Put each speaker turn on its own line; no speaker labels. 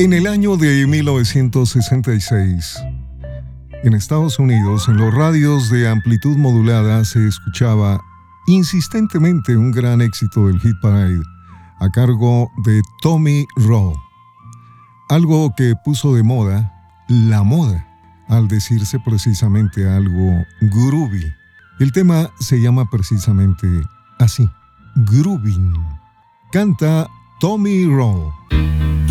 En el año de 1966, en Estados Unidos, en los radios de amplitud modulada se escuchaba insistentemente un gran éxito del Hit Parade a cargo de Tommy Roe. Algo que puso de moda la moda, al decirse precisamente algo groovy. El tema se llama precisamente así, Groovin. Canta Tommy Roe.